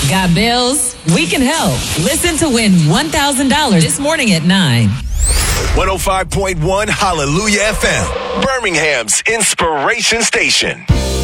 Got bills? We can help. Listen to win $1,000 this morning at 9. 105.1 Hallelujah FM, Birmingham's inspiration station.